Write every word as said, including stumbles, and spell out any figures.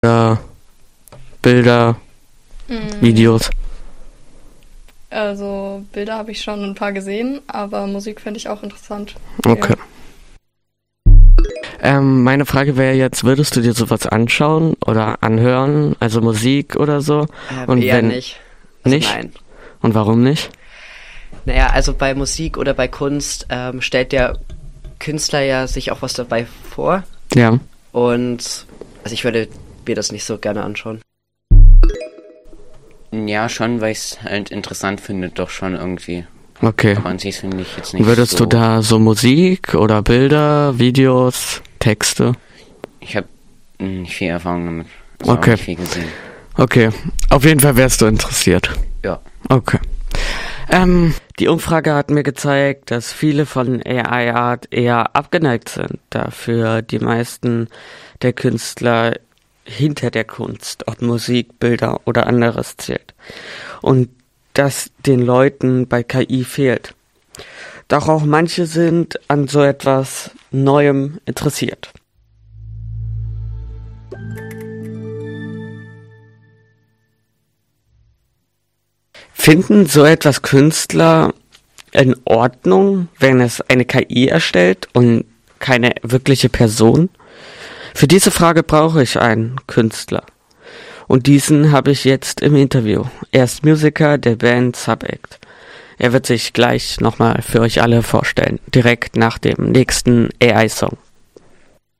Oder Bilder, Mm, Videos. Also Bilder habe ich schon ein paar gesehen, aber Musik fände ich auch interessant. Okay. Ähm, meine Frage wäre jetzt, würdest du dir sowas anschauen oder anhören, also Musik oder so? Ähm, Und eher wenn nicht. Also nicht? Nein. Und warum nicht? Naja, also bei Musik oder bei Kunst ähm, stellt der Künstler ja sich auch was dabei vor. Ja. Und also ich würde mir das nicht so gerne anschauen. Ja, schon, weil ich es halt interessant finde, doch schon irgendwie. Okay. Aber an sich finde ich jetzt nicht Würdest so... du da so Musik oder Bilder, Videos, Texte? Ich habe nicht viel Erfahrung damit. Also Okay. auch nicht viel gesehen. Okay. Auf jeden Fall wärst du interessiert. Ja. Okay. Ähm, die Umfrage hat mir gezeigt, dass viele von A I Art eher abgeneigt sind, dafür die meisten der Künstler hinter der Kunst, ob Musik, Bilder oder anderes zählt. Und dass den Leuten bei K I fehlt. Doch auch manche sind an so etwas Neuem interessiert. Finden so etwas Künstler in Ordnung, wenn es eine K I erstellt und keine wirkliche Person? Für diese Frage brauche ich einen Künstler. Und diesen habe ich jetzt im Interview. Er ist Musiker der Band Subact. Er wird sich gleich nochmal für euch alle vorstellen, direkt nach dem nächsten A I-Song.